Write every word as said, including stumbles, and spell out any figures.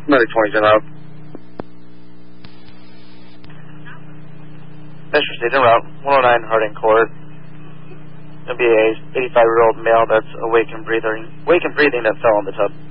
Medic twenty, ten out. Metro State en route, one oh nine Harding Court. Gonna be a eighty-five-year-old male that's awake and breathing, awake and breathing that fell on the tub.